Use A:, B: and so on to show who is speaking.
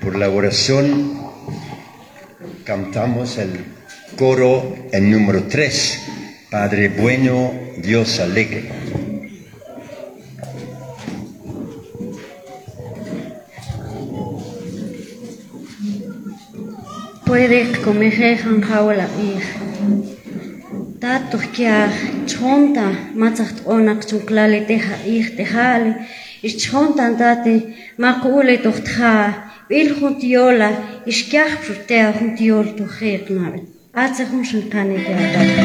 A: Por la oración cantamos el coro en número 3, Padre bueno, Dios alegre.
B: Puede comer en jaula ir. Tato que chonta mazacht onak chuklale teja ir tejale. Is chonta tate makule tochtha. Bil juntiola is kjach frutea juntiol to geek navel. Atse hun schon kan ik